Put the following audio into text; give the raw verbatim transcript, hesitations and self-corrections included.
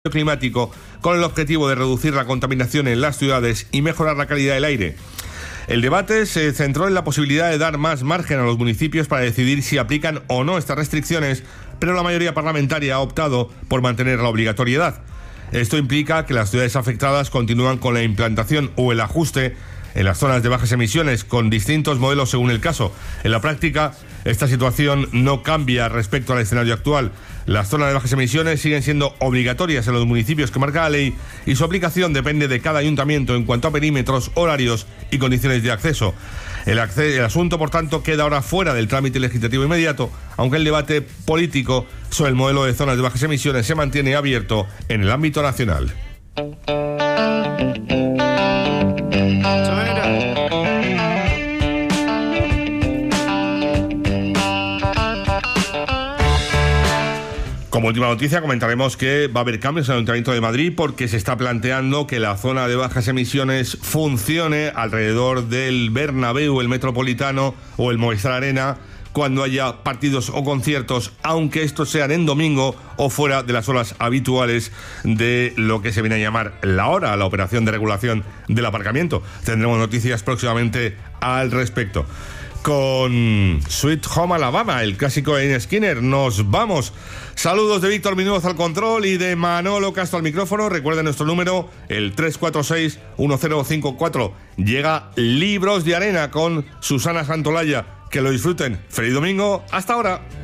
climático con el objetivo de reducir la contaminación en las ciudades y mejorar la calidad del aire. El debate se centró en la posibilidad de dar más margen a los municipios para decidir si aplican o no estas restricciones, pero la mayoría parlamentaria ha optado por mantener la obligatoriedad. Esto implica que las ciudades afectadas continúan con la implantación o el ajuste en las zonas de bajas emisiones, con distintos modelos según el caso. En la práctica, esta situación no cambia respecto al escenario actual. Las zonas de bajas emisiones siguen siendo obligatorias en los municipios que marca la ley y su aplicación depende de cada ayuntamiento en cuanto a perímetros, horarios y condiciones de acceso. El, acce- el asunto, por tanto, queda ahora fuera del trámite legislativo inmediato, aunque el debate político sobre el modelo de zonas de bajas emisiones se mantiene abierto en el ámbito nacional. Como última noticia comentaremos que va a haber cambios en el Ayuntamiento de Madrid porque se está planteando que la zona de bajas emisiones funcione alrededor del Bernabéu, el Metropolitano o el Movistar Arena cuando haya partidos o conciertos, aunque estos sean en domingo o fuera de las horas habituales de lo que se viene a llamar la hora, la operación de regulación del aparcamiento. Tendremos noticias próximamente al respecto. Con Sweet Home Alabama, el clásico de Lynyrd Skynyrd, nos vamos. Saludos de Víctor Minuoz al control y de Manolo Castro al micrófono. Recuerden nuestro número, el tres cuatro seis uno cero cinco cuatro. Llega Libros de Arena con Susana Santolaya. Que lo disfruten. Feliz domingo. Hasta ahora.